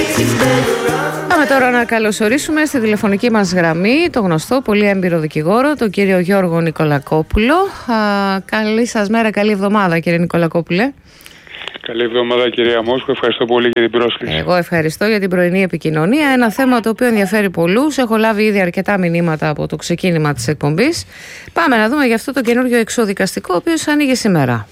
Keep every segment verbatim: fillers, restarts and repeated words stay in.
Πάμε τώρα να καλωσορίσουμε στη τηλεφωνική μας γραμμή το γνωστό, πολύ έμπειρο δικηγόρο, τον κύριο Γιώργο Νικολακόπουλο. Α, καλή σας μέρα, καλή εβδομάδα κύριε Νικολακόπουλε. Καλή εβδομάδα κυρία Μόσχου, ευχαριστώ πολύ για την πρόσκληση. Εγώ ευχαριστώ για την πρωινή επικοινωνία. Ένα θέμα το οποίο ενδιαφέρει πολλούς. Έχω λάβει ήδη αρκετά μηνύματα από το ξεκίνημα της εκπομπής. Πάμε να δούμε για αυτό το καινούριο εξωδικαστικό, ο οποίος ανοίγει σήμερα.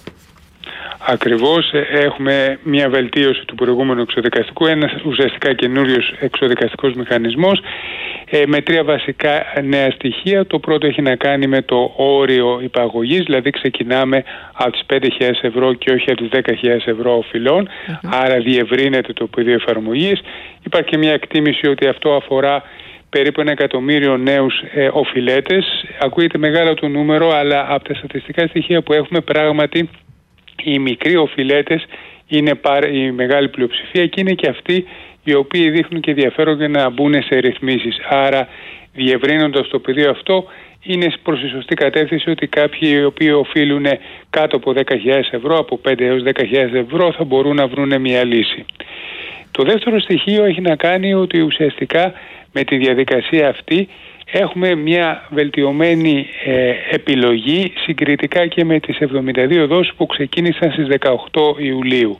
Ακριβώς, έχουμε μια βελτίωση του προηγούμενου εξωδικαστικού, ένας ουσιαστικά καινούριος εξωδικαστικός μηχανισμός ε, με τρία βασικά νέα στοιχεία. Το πρώτο έχει να κάνει με το όριο υπαγωγής, δηλαδή ξεκινάμε από τις πέντε χιλιάδες ευρώ και όχι από τις δέκα χιλιάδες ευρώ οφειλών, mm-hmm. άρα διευρύνεται το πεδίο εφαρμογής. Υπάρχει και μια εκτίμηση ότι αυτό αφορά περίπου ένα εκατομμύριο νέους ε, οφειλέτες. Ακούγεται μεγάλο το νούμερο, αλλά από τα στατιστικά στοιχεία που έχουμε πράγματι οι μικροί οφειλέτες είναι η μεγάλη πλειοψηφία και είναι και αυτοί οι οποίοι δείχνουν και ενδιαφέρον για να μπουν σε ρυθμίσεις. Άρα διευρύνοντας το πεδίο αυτό είναι προς τη σωστή κατεύθυνση ότι κάποιοι οι οποίοι οφείλουν κάτω από δέκα χιλιάδες ευρώ, από πέντε έως δέκα χιλιάδες ευρώ θα μπορούν να βρουν μια λύση. Το δεύτερο στοιχείο έχει να κάνει ότι ουσιαστικά με τη διαδικασία αυτή έχουμε μια βελτιωμένη ε, επιλογή συγκριτικά και με τις εβδομήντα δύο δόσεις που ξεκίνησαν στις δεκαοκτώ Ιουλίου.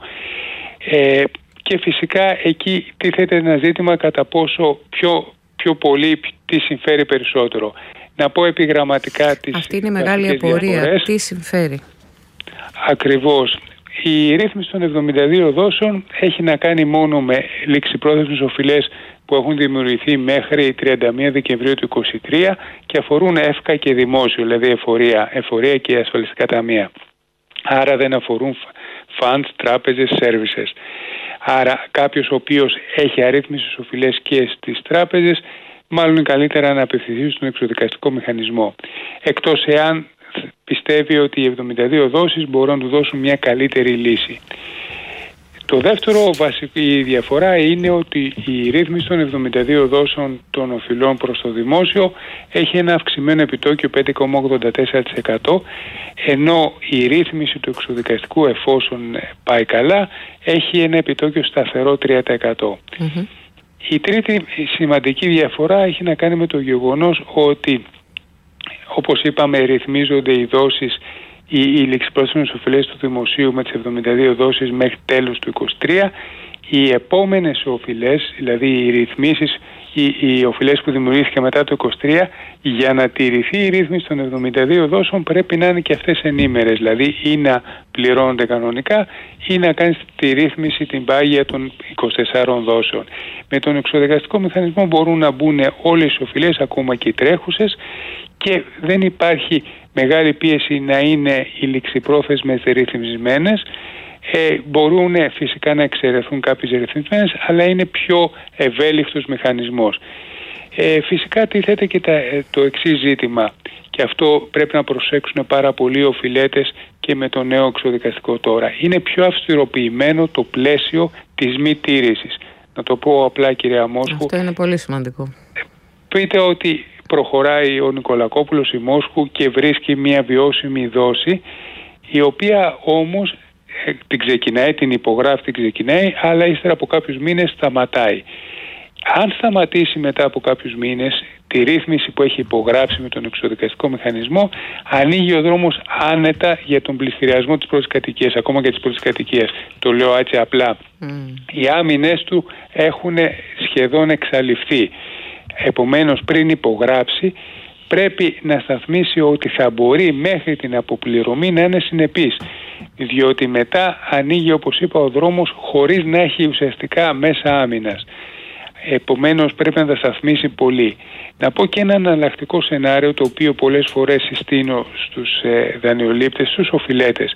Ε, και φυσικά εκεί τίθεται ένα ζήτημα κατά πόσο πιο, πιο πολύ τι συμφέρει περισσότερο. Να πω επιγραμματικά τις Αυτή είναι η μεγάλη απορία. Διαφορές. Τι συμφέρει. Ακριβώς. Η ρύθμιση των εβδομήντα δύο δόσεων έχει να κάνει μόνο με ληξιπρόθεσμες οφειλές που έχουν δημιουργηθεί μέχρι τριάντα μία Δεκεμβρίου του είκοσι τρία και αφορούν ΕΦΚΑ και δημόσιο, δηλαδή εφορία, εφορία και ασφαλιστικά ταμεία. Άρα δεν αφορούν funds, τράπεζες, services. Άρα κάποιος ο οποίος έχει αρρύθμισες οφειλές και στις τράπεζες, μάλλον είναι καλύτερα να απευθυνθεί στον εξωδικαστικό μηχανισμό. Εκτός εάν πιστεύει ότι οι εβδομήντα δύο δόσεις μπορούν να του δώσουν μια καλύτερη λύση. Το δεύτερο βασική διαφορά είναι ότι η ρύθμιση των εβδομήντα δύο δόσεων των οφειλών προς το δημόσιο έχει ένα αυξημένο επιτόκιο πέντε κόμμα ογδόντα τέσσερα τοις εκατό, ενώ η ρύθμιση του εξωδικαστικού, εφόσον πάει καλά, έχει ένα επιτόκιο σταθερό τρία τοις εκατό. Mm-hmm. Η τρίτη σημαντική διαφορά έχει να κάνει με το γεγονός ότι, όπως είπαμε, ρυθμίζονται οι δόσεις, οι, οι ληξιπρόθεσμες οφειλές του δημοσίου με τις εβδομήντα δύο δόσεις μέχρι τέλος του είκοσι τρία. Οι επόμενες οφειλές, δηλαδή οι ρυθμίσεις, οι, οι οφειλές που δημιουργήθηκαν μετά το είκοσι τρία, για να τηρηθεί η ρύθμιση των εβδομήντα δύο δόσεων πρέπει να είναι και αυτές ενήμερες, δηλαδή ή να πληρώνονται κανονικά ή να κάνεις τη ρύθμιση την πάγια των είκοσι τεσσάρων δόσεων. Με τον εξωδικαστικό μηχανισμό μπορούν να μπουν όλες οι οφειλές, ακόμα και οι τρέχουσες, και δεν υπάρχει μεγάλη πίεση να είναι οι ληξιπρόθεσμες ρυθμισμένες. Ε, μπορούν φυσικά να εξαιρεθούν κάποιες ρυθμισμένες, αλλά είναι πιο ευέλικτος μηχανισμός. Ε, φυσικά τίθεται και τα, το εξής ζήτημα, και αυτό πρέπει να προσέξουν πάρα πολλοί οι οφειλέτες και με το νέο εξωδικαστικό τώρα. Είναι πιο αυστηροποιημένο το πλαίσιο της μη τήρησης. Να το πω απλά, κυρία Μόσχου. Αυτό είναι πολύ σημαντικό. Πείτε ότι προχωράει ο Νικολακόπουλος η Μόσχου και βρίσκει μια βιώσιμη δόση, η οποία όμως την ξεκινάει, την υπογράφει, την ξεκινάει, αλλά ύστερα από κάποιους μήνες σταματάει. Αν σταματήσει μετά από κάποιους μήνες τη ρύθμιση που έχει υπογράψει με τον εξωδικαστικό μηχανισμό, ανοίγει ο δρόμος άνετα για τον πληστηριασμό της πρώτης κατοικίας, ακόμα και της πρώτης κατοικίας. Το λέω έτσι απλά. Mm. Οι άμυνες του έχουν σχεδόν εξαλειφθεί. Επομένως, πριν υπογράψει, πρέπει να σταθμίσει ότι θα μπορεί μέχρι την αποπληρωμή να είναι συνεπής, διότι μετά ανοίγει, όπως είπα, ο δρόμος χωρίς να έχει ουσιαστικά μέσα άμυνας. Επομένως πρέπει να τα σταθμίσει πολύ. Να πω και ένα εναλλακτικό σενάριο, το οποίο πολλές φορές συστήνω στους ε, δανειολήπτες, στους οφειλέτες.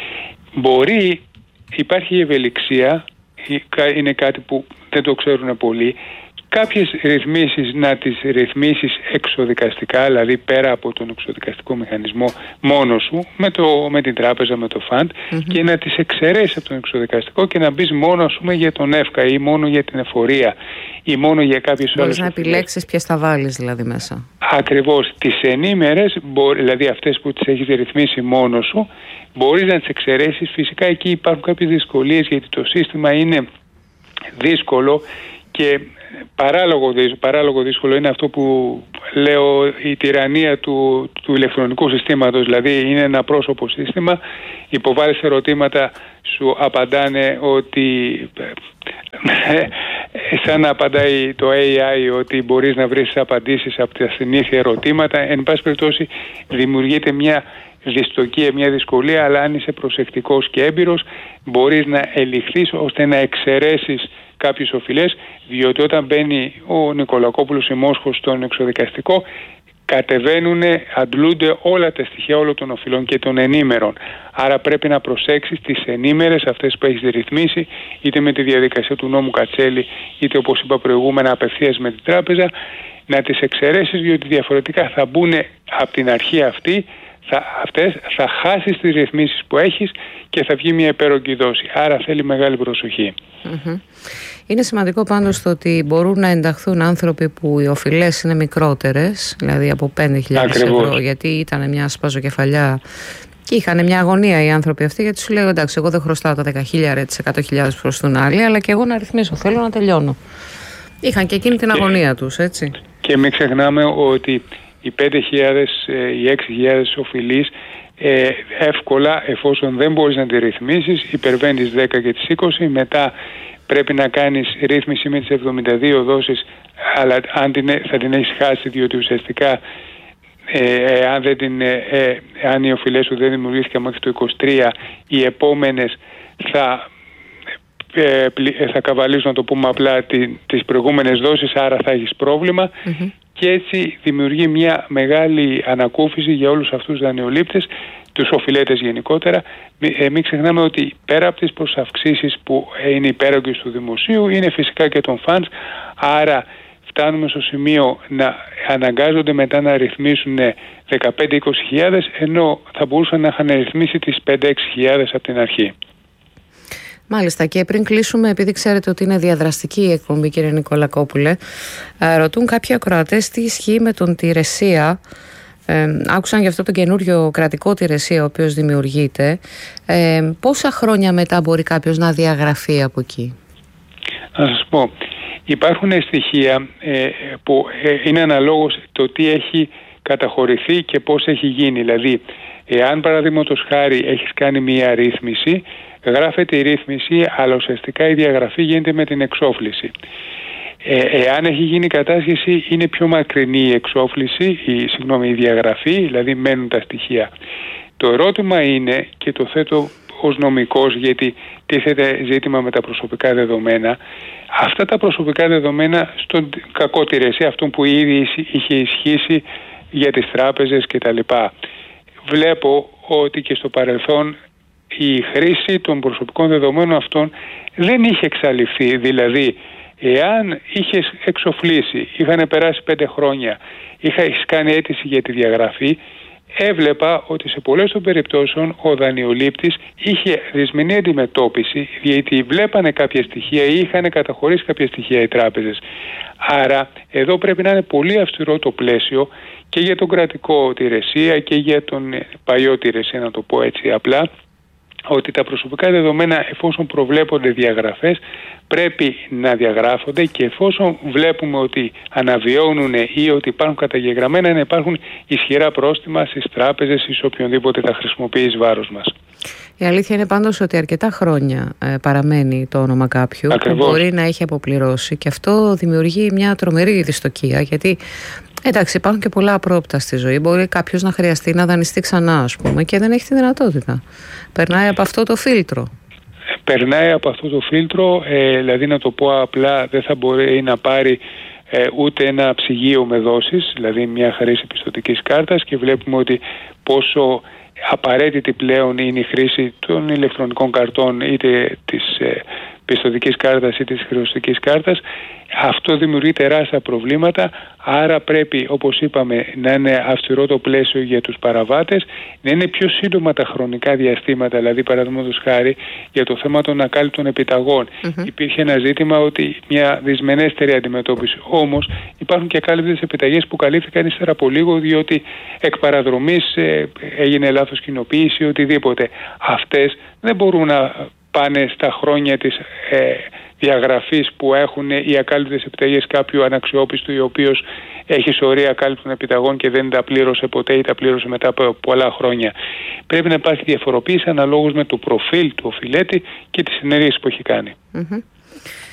Μπορεί, υπάρχει ευελιξία, είναι κάτι που δεν το ξέρουν πολλοί, κάποιες ρυθμίσεις να τις ρυθμίσεις εξωδικαστικά, δηλαδή πέρα από τον εξωδικαστικό μηχανισμό μόνος σου, με, το, με την τράπεζα, με το φαντ, mm-hmm. και να τις εξαιρέσεις από τον εξωδικαστικό και να μπεις μόνο, ας πούμε, για τον ΕΦΚΑ ή μόνο για την εφορία ή μόνο για κάποιες άλλες. Μπορείς να επιλέξεις ποιες θα βάλεις δηλαδή μέσα. Ακριβώς. Τις ενήμερες, δηλαδή αυτές που τις έχεις ρυθμίσει μόνος σου, μπορείς να τις εξαιρέσεις. Φυσικά εκεί υπάρχουν κάποιες δυσκολίες, γιατί το σύστημα είναι δύσκολο και παράλογο, παράλογο δύσκολο είναι αυτό που λέω, η τυραννία του, του ηλεκτρονικού συστήματος. Δηλαδή είναι ένα πρόσωπο σύστημα, υποβάλλεις ερωτήματα, σου απαντάνε ότι σαν να απαντάει το έι άι ότι μπορείς να βρεις απαντήσεις από τα συνήθεια ερωτήματα. Εν πάση περιπτώσει δημιουργείται μια δυστοκία, μια δυσκολία, αλλά αν είσαι προσεκτικός και έμπειρος μπορείς να ελιχθείς ώστε να εξαιρέσεις κάποιους οφειλές, διότι όταν μπαίνει ο Νικολακόπουλος ή Μόσχος στον εξοδικαστικό, κατεβαίνουν, αντλούνται όλα τα στοιχεία όλων των οφειλών και των ενήμερων. Άρα πρέπει να προσέξεις τις ενήμερες, αυτές που έχεις ρυθμίσει, είτε με τη διαδικασία του νόμου Κατσέλη, είτε όπως είπα προηγούμενα απευθείας με την τράπεζα, να τις εξαιρέσεις, διότι διαφορετικά θα μπουν από την αρχή αυτή, θα, αυτές, θα χάσεις τις ρυθμίσεις που έχεις και θα βγει μια υπέρογγη δόση. Άρα θέλει μεγάλη προσοχή. Mm-hmm. Είναι σημαντικό πάντως το ότι μπορούν να ενταχθούν άνθρωποι που οι οφειλές είναι μικρότερες, δηλαδή από πέντε χιλιάδες ευρώ, γιατί ήταν μια σπαζοκεφαλιά και είχαν μια αγωνία οι άνθρωποι αυτοί, γιατί σου λέει εντάξει, εγώ δεν χρωστάω τα δέκα χιλιάδες, τις εκατό χιλιάδες που χρωστούν άλλοι, αλλά και εγώ να ρυθμίσω, θέλω να τελειώνω. Είχαν και εκείνη την και, αγωνία τους, έτσι. Και μην ξεχνάμε ότι οι πέντε χιλιάδες, οι έξι χιλιάδες οφειλείς ε, εύκολα, εφόσον δεν μπορείς να τη ρυθμίσεις, υπερβαίνεις δέκα και τις είκοσι, μετά πρέπει να κάνεις ρύθμιση με τις εβδομήντα δύο δόσεις, αλλά αν την, θα την έχεις χάσει, διότι ουσιαστικά ε, αν, δεν την, ε, ε, αν οι οφειλές σου δεν δημιουργήθηκαν μέχρι το είκοσι τρία, οι επόμενες θα, ε, θα καβαλήσουν, να το πούμε απλά, τι, τις προηγούμενες δόσεις, άρα θα έχεις πρόβλημα. Mm-hmm. Και έτσι δημιουργεί μια μεγάλη ανακούφιση για όλους αυτούς τους δανειολήπτες, τους οφειλέτες γενικότερα. Ε, μην ξεχνάμε ότι πέρα από τις προσαυξήσεις που είναι υπέρογγες του δημοσίου, είναι φυσικά και των φαντς, άρα φτάνουμε στο σημείο να αναγκάζονται μετά να ρυθμίσουν δεκαπέντε με είκοσι χιλιάδες, ενώ θα μπορούσαν να είχαν ρυθμίσει τις πέντε με έξι χιλιάδες από την αρχή. Μάλιστα, και πριν κλείσουμε, επειδή ξέρετε ότι είναι διαδραστική η εκπομπή, κύριε Νικολακόπουλε, ρωτούν κάποιοι ακροατές τι ισχύει με τον Τηρεσία. Ε, άκουσαν για αυτό το καινούριο κρατικό Τηρεσία ο οποίος δημιουργείται. Ε, πόσα χρόνια μετά μπορεί κάποιος να διαγραφεί από εκεί? Να σας πω, υπάρχουν στοιχεία ε, που ε, είναι αναλόγως το τι έχει καταχωρηθεί και πώς έχει γίνει. Δηλαδή, εάν παραδείγματος χάρη έχεις κάνει μία ρύθμιση, γράφεται η ρύθμιση, αλλά ουσιαστικά η διαγραφή γίνεται με την εξόφληση. Ε, εάν έχει γίνει κατάσχεση, είναι πιο μακρινή η εξόφληση, η, συγγνώμη, η διαγραφή, δηλαδή μένουν τα στοιχεία. Το ερώτημα είναι, και το θέτω ως νομικός, γιατί τίθεται ζήτημα με τα προσωπικά δεδομένα, αυτά τα προσωπικά δεδομένα στον κακό Τηρεσία, αυτόν που ήδη είχε ισχύσει για τις τράπεζες κτλ. Βλέπω ότι και στο παρελθόν η χρήση των προσωπικών δεδομένων αυτών δεν είχε εξαλειφθεί. Δηλαδή, εάν είχες εξοφλήσει, είχαν περάσει πέντε χρόνια, είχες κάνει αίτηση για τη διαγραφή, έβλεπα ότι σε πολλές των περιπτώσεων ο δανειολήπτης είχε δυσμενή αντιμετώπιση, γιατί βλέπανε κάποια στοιχεία ή είχαν καταχωρήσει κάποια στοιχεία οι τράπεζες. Άρα εδώ πρέπει να είναι πολύ αυστηρό το πλαίσιο και για τον κρατικό Τηρεσία και για τον παλιό Τηρεσία, να το πω έτσι απλά, ότι τα προσωπικά δεδομένα, εφόσον προβλέπονται διαγραφές, πρέπει να διαγράφονται, και εφόσον βλέπουμε ότι αναβιώνουν ή ότι υπάρχουν καταγεγραμμένα, να υπάρχουν ισχυρά πρόστιμα στις τράπεζες ή σε οποιονδήποτε τα χρησιμοποιεί εις βάρος μας. Η αλήθεια είναι πάντως ότι αρκετά χρόνια ε, παραμένει το όνομα κάποιου. Ακριβώς. Που μπορεί να έχει αποπληρώσει, και αυτό δημιουργεί μια τρομερή δυστοκία, γιατί εντάξει, υπάρχουν και πολλά απρόοπτα στη ζωή. Μπορεί κάποιος να χρειαστεί να δανειστεί ξανά, ας πούμε, και δεν έχει τη δυνατότητα. Περνάει από αυτό το φίλτρο. Περνάει από αυτό το φίλτρο, ε, δηλαδή να το πω απλά, δεν θα μπορεί να πάρει ε, ούτε ένα ψυγείο με δόσεις, δηλαδή μια χρήση πιστωτικής κάρτας, και βλέπουμε ότι πόσο απαραίτητη πλέον είναι η χρήση των ηλεκτρονικών καρτών, είτε της ε, πιστωτικής κάρτας ή της χρεωστικής κάρτας. Αυτό δημιουργεί τεράστια προβλήματα, άρα πρέπει, όπως είπαμε, να είναι αυστηρό το πλαίσιο για τους παραβάτες, να είναι πιο σύντομα τα χρονικά διαστήματα, δηλαδή παραδείγματος χάρη για το θέμα των ακάλυπτων επιταγών. Mm-hmm. Υπήρχε ένα ζήτημα ότι μια δυσμενέστερη αντιμετώπιση, όμως υπάρχουν και ακάλυπτες επιταγές που καλύφθηκαν ύστερα από λίγο, διότι εκ παραδρομής ε, έγινε λάθος κοινοποίηση ή οτιδήποτε. Αυτές δεν μπορούν να πάνε στα χρόνια της, ε, διαγραφής που έχουν οι ακάλυπτες επιταγές κάποιου αναξιόπιστου, ο οποίος έχει σωρία ακάλυπτων επιταγών και δεν τα πλήρωσε ποτέ ή τα πλήρωσε μετά από πολλά χρόνια. Πρέπει να υπάρχει διαφοροποίηση αναλόγως με το προφίλ του οφειλέτη και τις ενέργειες που έχει κάνει. Mm-hmm.